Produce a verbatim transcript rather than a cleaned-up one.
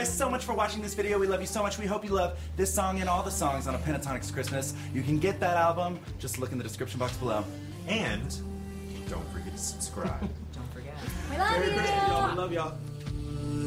guys so much for watching this video. We love you so much. We hope you love this song and all the songs on A Pentatonix Christmas. You can get that album. Just look in the description box below. And don't forget to subscribe. Don't forget. We love Merry you. Christmas, y'all. We love y'all.